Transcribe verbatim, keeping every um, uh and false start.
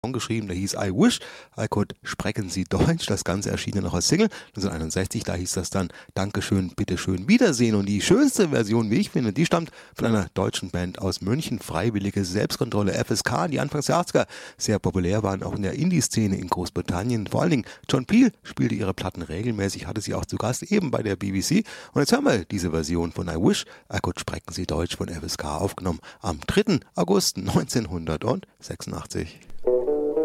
geschrieben, der hieß I Wish I Could Sprechen Sie Deutsch. Das Ganze erschien ja noch als Single neunzehnhunderteinundsechzig, da hieß das dann Dankeschön, bitteschön, Wiedersehen. Und die schönste Version, wie ich finde, die stammt von einer deutschen Band aus München, Freiwillige Selbstkontrolle, F S K, die Anfangs der achtziger sehr populär waren, auch in der Indie-Szene in Großbritannien. Vor allen Dingen John Peel spielte ihre Platten regelmäßig, hatte sie auch zu Gast, eben bei der B B C. Und jetzt hören wir diese Version von I Wish I Could Sprechen Sie Deutsch von F S K, aufgenommen am dritten August neunzehnhundertsechsundachtzig.